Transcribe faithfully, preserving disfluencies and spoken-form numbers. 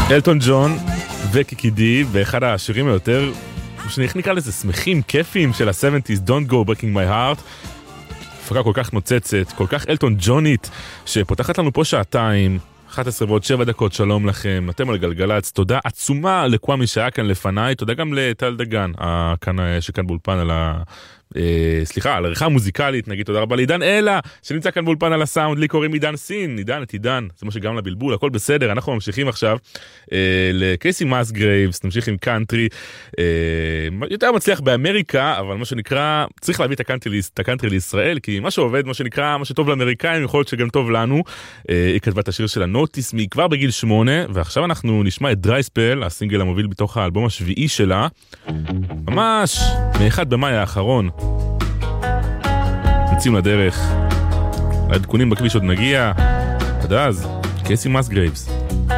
אלטון ג'ון וקיקי די באחד השירים היותר, איך נקרא לזה, שמחים, כיפים של ה-שבעים, Don't Go Breaking My Heart. הפקה כל כך נוצצת, כל כך אלטון ג'ונית, שפותחת לנו פה שעתיים, אחת עשרה ועוד שבע דקות. שלום לכם, אתם על גלגלץ. תודה עצומה לכל מי שהיה כאן לפניי, תודה גם לטל דגן, כאן, שכאן באולפן על ה... אה, סליחה, על העריכה המוזיקלית. נגיד תודה רבה לעידן אלה שנמצא כאן באולפן על הסאונד. לי קוראים עידן סין, עידן את עידן, זה מה שגם לבלבול, הכל בסדר. אנחנו ממשיכים עכשיו אה, לקייסי מסגרייבס, נמשיך עם קאנטרי אה, יותר מצליח באמריקה, אבל מה שנקרא צריך להביא את הקאנטרי, את הקאנטרי לישראל, כי מה שעובד, מה שנקרא, מה שטוב לאמריקאים יכול להיות שגם טוב לנו. אה, היא כתבה את השיר שלה נוטיס מי כבר בגיל שמונה, ועכשיו אנחנו נשמע את דריי ספל, הסינגל המוביל בתוך האלבום השביעי שלה, ממש מאחד במאי האחרון. יוצאים לדרך, העדכונים בכביש עוד נגיע. עד אז, קייסי מסגרייבס.